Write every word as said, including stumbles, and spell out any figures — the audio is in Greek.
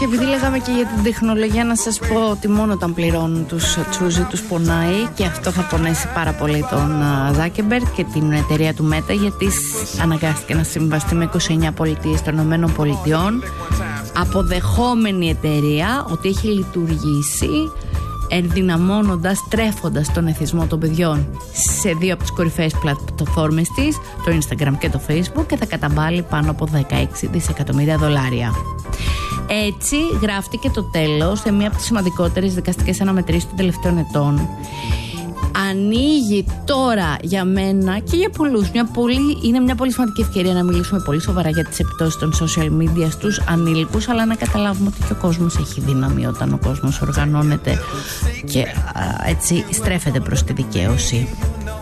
Και επειδή λέγαμε και για την τεχνολογία, να σας πω ότι μόνο όταν πληρώνουν τους τσούζι τους πονάει, και αυτό θα πονέσει πάρα πολύ τον Ζάκεμπεργκ και την εταιρεία του Μέτα, γιατί αναγκάστηκε να συμβαστεί με είκοσι εννιά πολιτείες των ΗΠΑ, αποδεχόμενη εταιρεία ότι έχει λειτουργήσει ενδυναμώνοντας, τρέφοντας τον εθισμό των παιδιών σε δύο από τις κορυφαίες πλατφόρμες της, το Instagram και το Facebook, και θα καταβάλει πάνω από δεκαέξι δισεκατομμύρια δολάρια. Έτσι γράφτηκε το τέλος σε μία από τις σημαντικότερες δικαστικές αναμετρήσεις των τελευταίων ετών. Ανοίγει τώρα για μένα και για πολλούς μια πολύ, είναι μια πολύ σημαντική ευκαιρία να μιλήσουμε πολύ σοβαρά για τις επιπτώσεις των social media στους ανήλικους, αλλά να καταλάβουμε ότι και ο κόσμος έχει δύναμη όταν ο κόσμος οργανώνεται και α, έτσι στρέφεται προς τη δικαίωση.